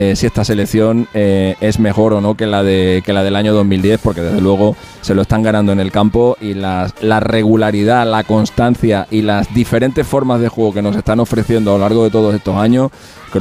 si esta selección es mejor o no que la del año 2010, porque desde luego se lo están ganando en el campo, y la regularidad, la constancia y las diferentes formas de juego que nos están ofreciendo a lo largo de todos estos años, creo